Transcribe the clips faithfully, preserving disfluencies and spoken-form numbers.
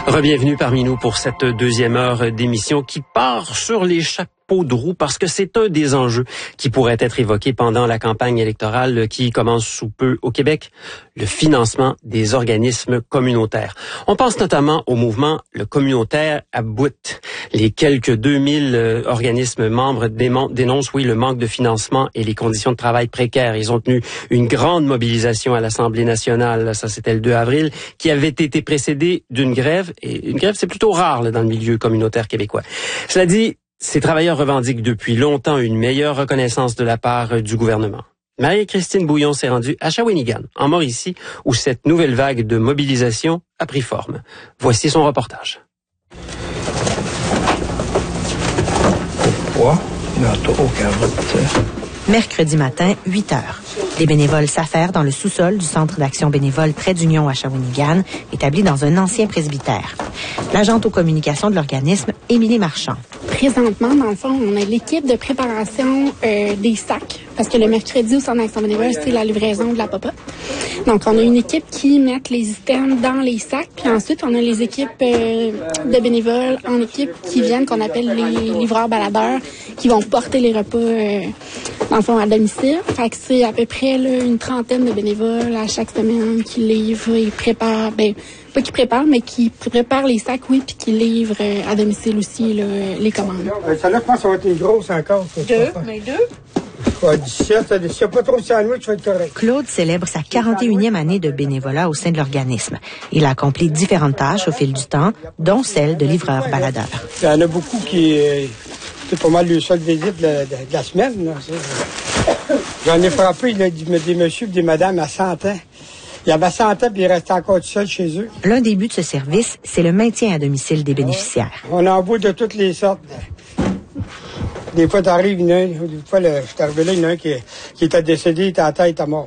Rebienvenue parmi nous pour cette deuxième heure d'émission qui part sur les chapeaux de roue parce que c'est un des enjeux qui pourrait être évoqué pendant la campagne électorale qui commence sous peu au Québec, le financement des organismes communautaires. On pense notamment au mouvement Le Communautaire à bout. Les quelques deux mille euh, organismes membres dénoncent, oui, le manque de financement et les conditions de travail précaires. Ils ont tenu une grande mobilisation à l'Assemblée nationale, ça c'était le deux avril, qui avait été précédée d'une grève. Et une grève, c'est plutôt rare là, dans le milieu communautaire québécois. Cela dit, ces travailleurs revendiquent depuis longtemps une meilleure reconnaissance de la part du gouvernement. Marie-Christine Bouillon s'est rendue à Shawinigan, en Mauricie, où cette nouvelle vague de mobilisation a pris forme. Voici son reportage. Mercredi matin, huit heures. Les bénévoles s'affairent dans le sous-sol du centre d'action bénévole Trait d'Union à Shawinigan, établi dans un ancien presbytère. L'agente aux communications de l'organisme, Émilie Marchand. Présentement, dans le fond, on a l'équipe de préparation euh, des sacs, parce que le mercredi au centre d'action bénévole, c'est la livraison de la pop-up. Donc, on a une équipe qui met les items dans les sacs, puis ensuite, on a les équipes euh, de bénévoles en équipe qui viennent, qu'on appelle les livreurs baladeurs, qui vont porter les repas, euh, dans le fond, à domicile. Fait que c'est à peu près là, une trentaine de bénévoles à chaque semaine qui livrent et préparent, ben, pas qui préparent, mais qui préparent les sacs, oui, puis qui livrent euh, à domicile aussi là, les commandes. Celle-là, je pense que ça va être une grosse encore. Deux, mais deux? Ouais, dix-sept, s'il n'y a pas trop de sandwich, ça va être correct. Claude célèbre sa quarante et unième année de bénévolat au sein de l'organisme. Il a accompli différentes tâches au fil du temps, dont celle de livreur baladeur. Il y en a beaucoup qui... Euh, c'est pas mal le seul visite de, de, de la semaine. Là, j'en ai frappé là, des, des messieurs et des madames à cent ans. Il y avait cent ans, puis ils restaient encore tout seuls chez eux. L'un des buts de ce service, c'est le maintien à domicile des bénéficiaires. On envoie de toutes les sortes. Des fois, t'arrives, une, des fois, le, je suis arrivé là, il y en a un qui, qui était décédé, il était à tête, il était mort.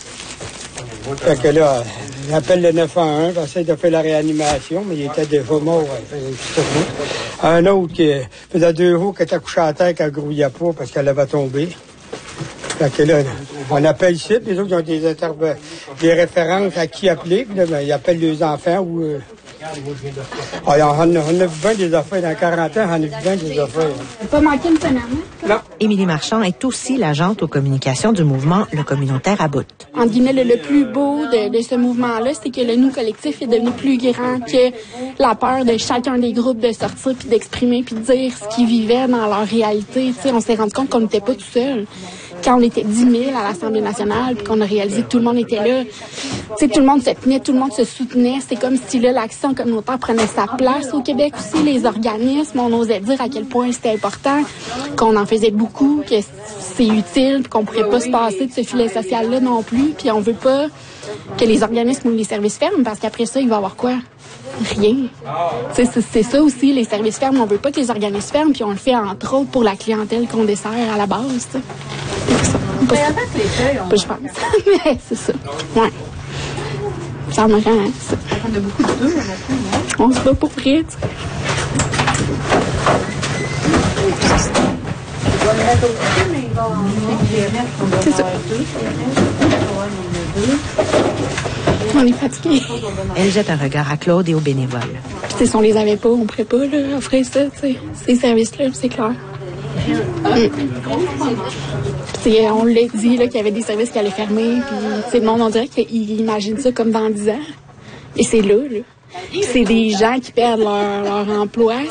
Fait que là, il appelle le neuf un un, il essaie de faire la réanimation, mais il était déjà mort. Un autre qui faisait deux jours qui était couché à terre, qui ne grouillait pas parce qu'elle avait tombé. Fait que là, on appelle ici, les autres ils ont des, interve- des références à qui appeler, puis là, ben, ils appellent les enfants ou... Euh... Ah, on, a, on a vu bien des affaires dans quarante ans, on a vu bien des affaires. On n'a pas manqué une semaine, hein? Non. Émilie Marchand est aussi l'agente aux communications du mouvement Le Communautaire à bout. Entre guillemets, le, le plus beau de, de ce mouvement-là, c'est que le nous collectif est devenu plus grand que la peur de chacun des groupes de sortir puis d'exprimer puis de dire ce qu'ils vivaient dans leur réalité. T'sais, on s'est rendu compte qu'on n'était pas tout seul. Quand on était dix mille à l'Assemblée nationale, puis qu'on a réalisé que tout le monde était là, tu sais, tout le monde se tenait, tout le monde se soutenait. C'est comme si là, l'action communautaire prenait sa place au Québec aussi. Les organismes, on osait dire à quel point c'était important, qu'on en faisait beaucoup, que c'est utile, puis qu'on pourrait pas se passer de ce filet social-là non plus. Puis on veut pas que les organismes ou les services ferment, parce qu'après ça, il va y avoir quoi? Rien. C'est, c'est, c'est ça aussi, les services ferment. On veut pas que les organismes ferment, puis on le fait entre autres pour la clientèle qu'on dessert à la base. T'sais. C'est ça. Pas, pas, je pense. Mais c'est ça. Ouais. Ça me rend. Ça. On a beaucoup de deux, on a On se bat pour vrai, tu sais. C'est ça. On est fatigués. Elle jette un regard à Claude et aux bénévoles. Puis, si on les avait pas, on pourrait pas là, offrir ça, tu sais. Ces services-là, c'est clair. Mm. Puis, on l'a dit là, qu'il y avait des services qui allaient fermer. Puis, le monde, on dirait qu'ils imaginent ça comme dans dix ans. Et c'est là, là. C'est des gens qui perdent leur, leur emploi.